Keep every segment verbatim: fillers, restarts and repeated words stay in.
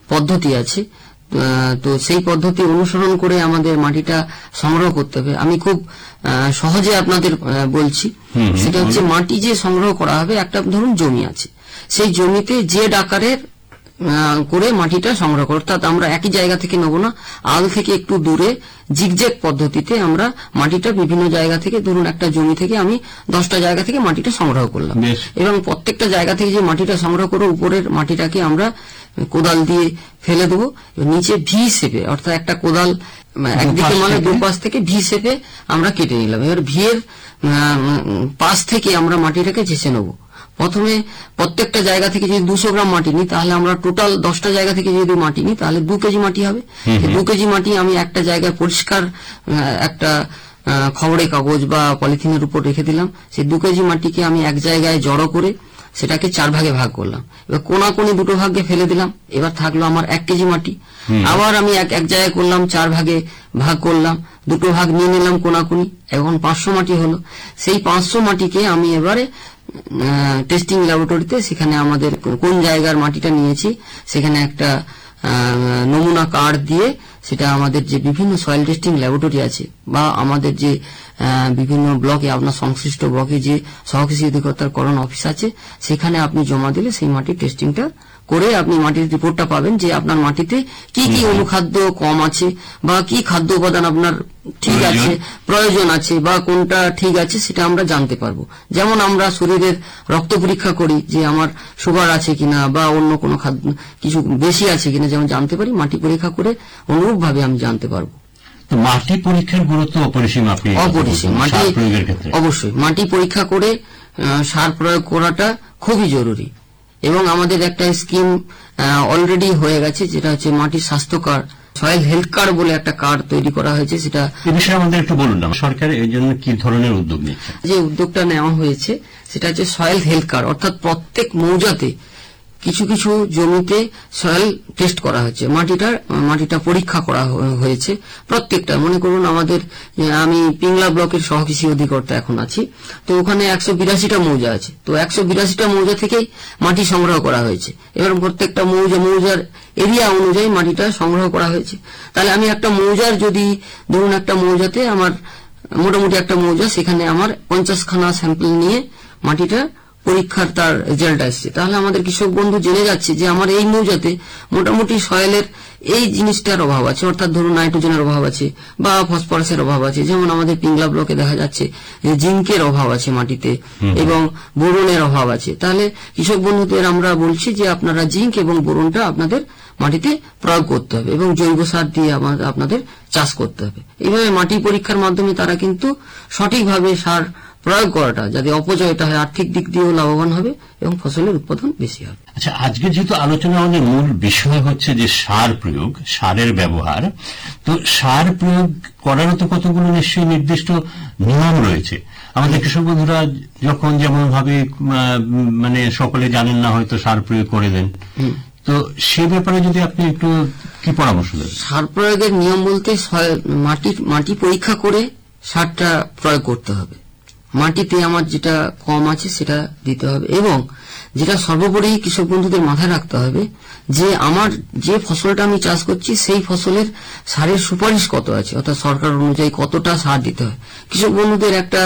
পদ্ধতি আছে, তো সেই পদ্ধতি অনুসরণ করে আমাদের মাটিটা সংগ্রহ করতে হবে। আমি খুব সহজে আপনাদের বলছি, সেটা হচ্ছে মাটি যে সংগ্রহ করা হবে, একটা ধরুন জমি আছে, সেই জমিতে যে আকারের করে মাটিটা সংগ্রহ করো, অর্থাৎ আমরা একই জায়গা থেকে নেব না, আল থেকে একটু দূরে জিগজ্যাগ পদ্ধতিতে আমরা মাটিটা বিভিন্ন জায়গা থেকে, ধরুন একটা জমি থেকে আমি দশটা জায়গা থেকে মাটিটা সংগ্রহ করলাম, এবং প্রত্যেকটা জায়গা থেকে যে মাটিটা সংগ্রহ করে উপরের মাটিটাকে আমরা কোদাল দিয়ে ফেলে দেবো, নিচে ভি শেপে, অর্থাৎ একটা কোদাল একদিকে মানে দুপাশ থেকে ভি শেপে আমরা কেটে নিলাম। এবার ভি এর পাশ থেকে আমরা মাটিটাকে ঝেঁচে নেবো। প্রথমে প্রত্যেকটা জায়গা থেকে যদি দুশো গ্রাম মাটি নিই, তাহলে আমরা টোটাল দশটা জায়গা থেকে যদি মাটি নিই তাহলে দু কেজি মাটি হবে। দু কেজি মাটি আমি একটা জায়গায় পরিষ্কার একটা খবরের কাগজ বা পলিথিনের উপর রেখে দিলাম। সেই দু কেজি মাটিকে আমি এক জায়গায় জড়ো করে সেটাকে চার ভাগে ভাগ করলাম। এবার কোনাকুনি দুটো ভাগে ফেলে দিলাম। এবার থাকলো আমার এক কেজি মাটি। আবার আমি এক এক জায়গায় করলাম, চার ভাগে ভাগ করলাম, দুটো ভাগ নিয়ে নিলাম কোনাকুনি, এখন পাঁচশো মাটি হলো। সেই পাঁচশো মাটিকে আমি এবারে টেস্টিং ল্যাবরেটরিতে, সেখানে আমাদের কোন জায়গার মাটিটা নিয়েছি সেখানে একটা নমুনা কার্ড দিয়ে, সেটা আমাদের যে বিভিন্ন সয়েল টেস্টিং ল্যাবরেটরি আছে বা আমাদের যে বিভিন্ন ব্লকে, আপনার সংশ্লিষ্ট ব্লকে যে সহকৃষি অধিকর্তার করণ অফিস আছে, সেখানে আপনি জমা দিলে সেই মাটির টেস্টিংটা করে আপনি মাটির রিপোর্টটা পাবেন যে আপনার মাটিতে কি কি অনুখাদ্য কম আছে বা কি খাদ্য উপাদান আপনার ঠিক আছে, প্রয়োজন আছে বা কোনটা ঠিক আছে, সেটা আমরা জানতে পারবো। যেমন আমরা শরীরের রক্ত পরীক্ষা করি যে আমার সুগার আছে কিনা বা অন্য কোনো খাদ্য কিছু বেশি আছে কিনা, যেমন জানতে পারি, মাটি পরীক্ষা করে অনুরূপ ভাবে আমি জানতে পারবো। মাটি পরীক্ষার গুরুত্ব অপরিসীম। অপরিসীম। মাটি অবশ্যই মাটি পরীক্ষা করে সার প্রয়োগ করাটা খুবই জরুরি, এবং আমাদের একটা স্কিম অলরেডি হয়ে গেছে, যেটা হচ্ছে মাটির স্বাস্থ্য কার্ড, সয়েল হেলথ কার্ড বলে একটা কার্ড তৈরি করা হয়েছে। সেটা এই বিষয়ে আমাদের একটু বলুন না, সরকার এই জন্য কি ধরনের উদ্যোগ নিচ্ছে? যে উদ্যোগটা নেওয়া হয়েছে সেটা হচ্ছে সয়েল হেলথ কার্ড, অর্থাৎ প্রত্যেক মৌজাতে কিছু কিছু জমিতে সয়েল টেস্ট করা হচ্ছে, মাটিটা মাটিটা পরীক্ষা করা হয়েছে প্রত্যেকটা। মনে করুন আমাদের, আমি পিংলা ব্লকের সহকৃষি অধিকর্তা এখন আছি, তো ওখানে একশো বিরাশিটা মৌজা আছে, তো একশো বিরাশিটা মৌজা থেকেই মাটি সংগ্রহ করা হয়েছে, এবং প্রত্যেকটা মৌজা মৌজার এরিয়া অনুযায়ী মাটিটা সংগ্রহ করা হয়েছে। তাহলে আমি একটা মৌজার, যদি ধরুন একটা মৌজাতে আমার মোটামুটি একটা মৌজা, সেখানে আমার পঞ্চাশ খানা স্যাম্পল নিয়ে মাটিটা পরীক্ষার তার রেজাল্ট আসছে, তাহলে আমাদের কৃষক বন্ধু জেনে যাচ্ছে যে আমার এই মৌজাতে মোটামুটি সয়েলের এই জিনিসটার অভাব আছে, অর্থাৎ ধরুন নাইট্রোজেনের অভাব আছে বা ফসফরাসের অভাব আছে। যেমন আমাদের পিংলা ব্লকে দেখা যাচ্ছে যে জিঙ্কের অভাব আছে মাটিতে এবং বোরনের অভাব আছে। তাহলে কৃষক বন্ধুদের আমরা বলছি যে আপনারা জিঙ্ক এবং বোরনটা আপনাদের মাটিতে প্রয়োগ করতে হবে এবং জৈব সার দিয়ে আপনাদের চাষ করতে হবে। এইভাবে মাটি পরীক্ষার মাধ্যমে তারা কিন্তু সঠিকভাবে সার প্রয়োগ করাটা, যাতে অপচয়টা হয়, আর্থিক দিক দিয়েও লাভবান হবে এবং ফসলের উৎপাদন বেশি হবে। আচ্ছা, আজকে যেহেতু আলোচনা আমাদের মূল বিষয় হচ্ছে যে সার প্রয়োগ, সারের ব্যবহার, তো সার প্রয়োগ করারও তো কতগুলো নিশ্চয়ই নির্দিষ্ট নিয়ম রয়েছে। আমাদের কৃষক বন্ধুরা যখন যেমন ভাবে মানে সকলে জানেন না, হয়তো সার প্রয়োগ করে দেন, তো সে ব্যাপারে যদি আপনি একটু কি পরামর্শ দেন? সার প্রয়োগের নিয়ম বলতে মাটি মাটি পরীক্ষা করে সারটা প্রয়োগ করতে হবে। মাটিতে আমার যেটা কম আছে সেটা দিতে হবে, এবং যেটা সর্বোপরি কৃষক বন্ধুদের মাথায় রাখতে হবে যে আমার যে ফসলটা আমি চাষ করছি সেই ফসলের সারের সুপারিশ কত আছে, অর্থাৎ সরকার অনুযায়ী কতটা সার দিতে হয়। কৃষক বন্ধুদের একটা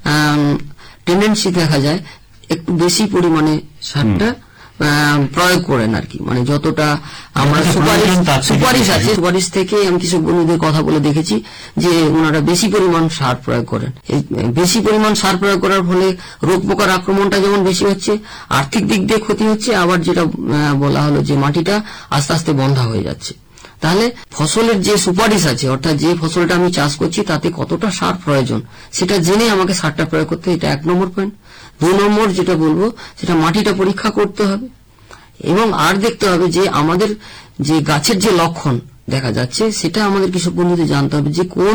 টেন্ডেন্সি দেখা যায় একটু বেশি পরিমাণে সারটা প্রয়োগ করেন আর কি, মানে যতটা আমরা সুপারিশ আছে সুপারিশ থেকে আমি কৃষক বন্ধুদের কথা বলে দেখেছি যে ওনারা বেশি পরিমাণ সার প্রয়োগ করেন। এই বেশি পরিমাণ সার প্রয়োগ করার ফলে রোগ পোকার আক্রমণটা যেমন বেশি হচ্ছে, আর্থিক দিক দিয়ে ক্ষতি হচ্ছে, আবার যেটা বলা হলো যে মাটিটা আস্তে আস্তে বন্ধা হয়ে যাচ্ছে। তাহলে ফসলের যে সুপারিশ আছে, অর্থাৎ যে ফসলটা আমি চাষ করছি তাতে কতটা সার প্রয়োজন সেটা জেনে আমাকে সারটা প্রয়োগ করতে, এটা এক নম্বর পয়েন্ট। দুই নম্বর যেটা বলবো সেটা মাটিটা পরীক্ষা করতে হবে, এবং আর দেখতে হবে যে আমাদের যে গাছের যে লক্ষণ দেখা যাচ্ছে সেটা আমাদের কৃষক বন্ধুদের জানতে হবে যে কোন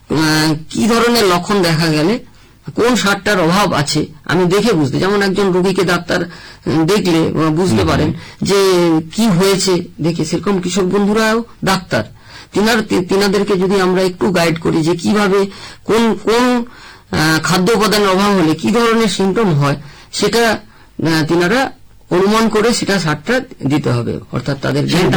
কি ধরনের লক্ষণ দেখা গেলে কোন সারটার অভাব আছে আমি দেখে বুঝতে। যেমন একজন রোগীকে ডাক্তার দেখলে বুঝতে পারেন যে কি হয়েছে দেখে, সেরকম কৃষক বন্ধুরাও ডাক্তার, তিনার তিনাদেরকে যদি আমরা একটু গাইড করি যে কিভাবে কোন কোন খাদ্য উপাদানের অভাব হলে কি ধরনের সিমটম হয়, সেটা তিনারা অনুমান করে সেটা সারটা দিতে হবে, অর্থাৎ তাদের